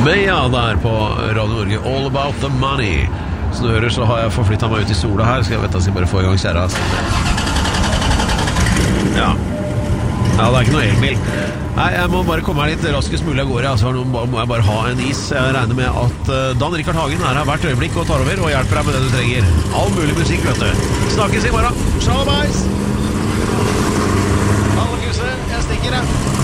Men ja, der på Radio Norge, All About The Money. Som du hører, så har jeg forflyttet meg ut i sola her. Skal jeg bare få i gang kjære. Ja, det er ikke noe elbil. Nei, jeg må bare komme her litt raskest mulig av gårde. Altså, nå må jeg bare ha en is. Jeg regner med at Dan Rikard Hagen er her hvert øyeblikk og tar over og hjelper deg med det du trenger. All mulig musikk, vet du. Snakkes i morgen. Shalabais! Alle gusse, jeg stikker, jeg.